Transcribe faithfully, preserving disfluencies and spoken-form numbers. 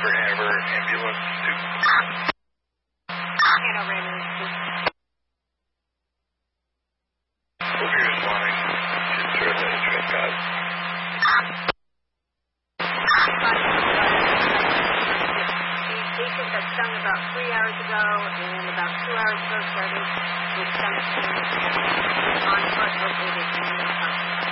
Denver, Hanover, ambulance to... Hanover, ambulance. Over your line. Should throw that truck out. The patient got stung about three hours ago, and about two hours ago started with stomach pain. On foot located in the hospital.